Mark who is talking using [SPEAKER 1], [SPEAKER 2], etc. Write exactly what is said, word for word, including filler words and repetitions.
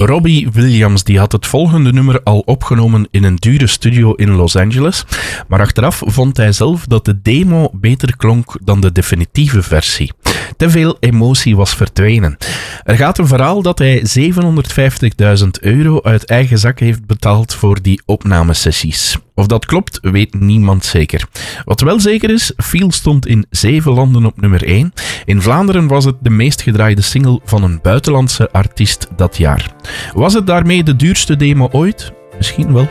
[SPEAKER 1] Robbie Williams die had het volgende nummer al opgenomen in een dure studio in Los Angeles, maar achteraf vond hij zelf dat de demo beter klonk dan de definitieve versie. Te veel emotie was verdwenen. Er gaat een verhaal dat hij zevenhonderdvijftigduizend euro uit eigen zak heeft betaald voor die opnamesessies. Of dat klopt, weet niemand zeker. Wat wel zeker is, Feel stond in zeven landen op nummer één. In Vlaanderen was het de meest gedraaide single van een buitenlandse artiest dat jaar. Was het daarmee de duurste demo ooit? Misschien wel.